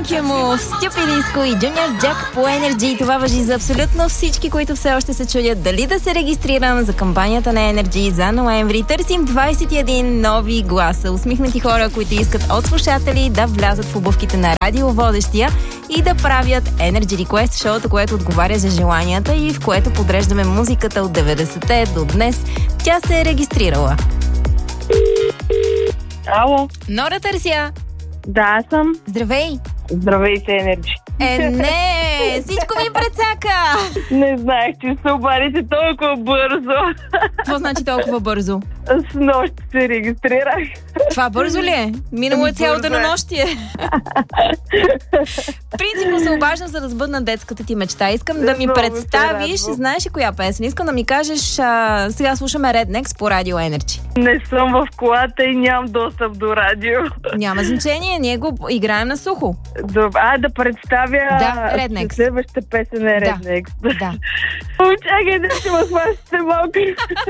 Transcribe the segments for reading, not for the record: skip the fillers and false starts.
Emo, Стюпидиско и Джуниор Джак по Energy. Това важи за абсолютно всички, които все още се чудят дали да се регистрирам за кампанията на Energy за ноември. Търсим 21 нови гласа. Усмихнати хора, които искат от слушатели да влязат в обувките на радиоводещия и да правят Energy Request, шоуто, което отговаря за желанията и в което подреждаме музиката от 90-те до днес. Тя се е регистрирала. Ало. Нора търся. Да, съм. Здравей. Здравейте, Енерджи. Не, всичко ми прецака. Не знаех, че се обадите толкова бързо. Какво значи толкова бързо? С нощ се регистрирах. Това бързо ли е? Минало е цялото денонощие. Принципно се обаждам, за да сбъдна детската ти мечта. Искам да ми представиш, знаеш ли коя песен? Искам да ми кажеш, сега слушаме Rednex по Радио Energy. Не съм в колата и нямам достъп до радио. Няма значение, ние го играем на сухо. Да представя Rednex. Следващата песен е Rednex. Да. Чакай да си възмащате малко.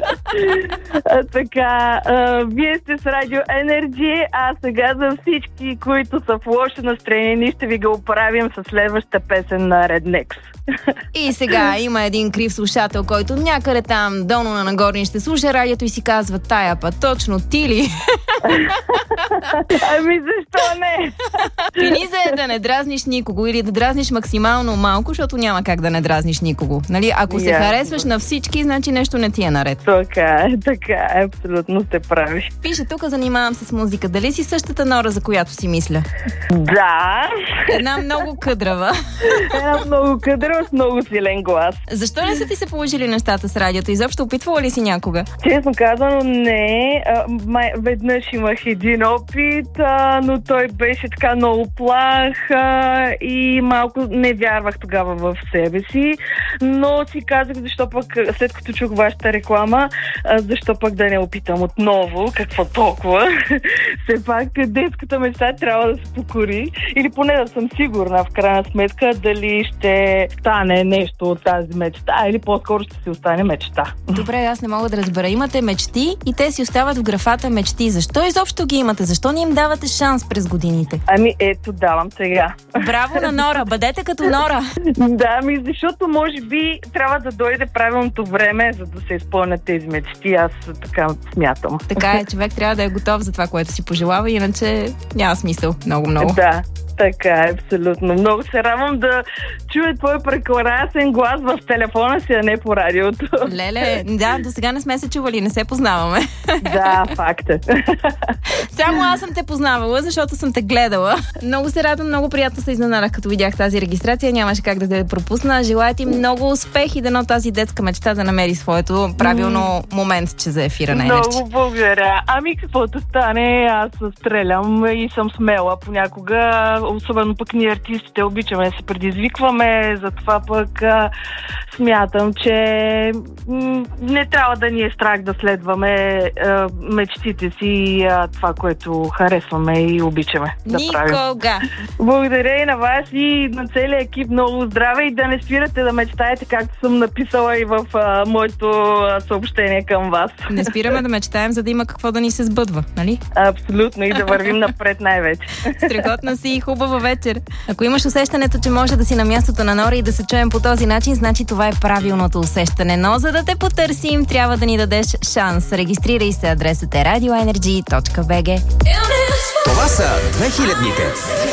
Така, вие сте с Радио Energy, а сега за всички, които са в лошо настроение, ние ще ви го оправим с следващата песен на Rednex. И сега има един крив слушател, който някъде там долу на нагорни ще слуша радиото и си казва: тая път точно ти ли? Ами защо не? Финиза е да не дразниш никого или да дразниш максимално малко, защото няма как да не дразниш никого. Нали? Ако се харесваш на всички, значи нещо не ти е наред. Така е, абсолютно сте прави. Пише тук, занимавам се с музика. Дали си същата Нора, за която си мисля? Да. Една много къдрава. Една много къдрава с много силен глас. Защо не са ти се положили нещата с радиото? Изобщо опитвала ли си някога? Честно казано, не. Веднъж имах един опит, но той беше така много плах и малко не вярвах тогава в себе си, но си казах, защо пък, след като чух вашата реклама, защо пък да не опитам отново, какво толкова. Все пак детската мечта трябва да се покори, или поне да съм сигурна в крайна сметка дали ще стане нещо от тази мечта, или по-скоро ще си остане мечта. Добре, аз не мога да разбера. Имате мечти и те си остават в графата мечти. Защо изобщо ги имате? Защо не им давате шанс през годините? Ами ето, давам сега. Браво на Нора! Бъдете като Нора! Да, защото може би трябва да дойде правилното време, за да се изпълнят тези мечти. Аз така смятам. Така е, човек трябва да е готов за това, което си пожелава, иначе няма смисъл. Много. Да. Така е, абсолютно. Много се радвам да чуя твой прекрасен глас в телефона си, а не по радиото. Леле, да, до сега не сме се чували, не се познаваме. Да, факт е. Само аз съм те познавала, защото съм те гледала. Много се радвам, много приятно се изненадах, като видях тази регистрация. Нямаше как да те пропусна. Желая ти много успех и дано тази детска мечта да намери своето правилно моментче за ефира на Energy. Много благодаря. Ами каквото стане, аз стрелям и съм смела понякога. Особено пък ние артистите обичаме да се предизвикваме, затова пък смятам, че не трябва да ни е страх да следваме мечтите си и това, което харесваме и обичаме да правим. Никога! Благодаря и на вас и на целия екип. Много здраве и да не спирате да мечтаете, както съм написала и в моето съобщение към вас. Не спираме да мечтаем, за да има какво да ни се сбъдва, нали? Абсолютно, и да вървим напред най-вече. Страхотна си и хубава вечер. Ако имаш усещането, че може да си на мястото на Нора и да се чуем по този начин, значи това е правилното усещане. Но за да те потърсим, трябва да ни дадеш шанс. Регистрирай се, адресът е radioenergy.bg. Това са 2000-ните.